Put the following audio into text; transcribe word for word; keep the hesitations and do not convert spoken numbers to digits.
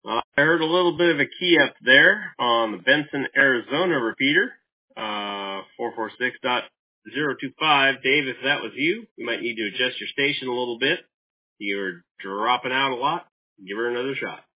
Uh, I heard a little bit of a key up there on the Benson, Arizona repeater, uh, four four six dot zero two five. Dave, if that was you, you might need to adjust your station a little bit. You're dropping out a lot. Give her another shot.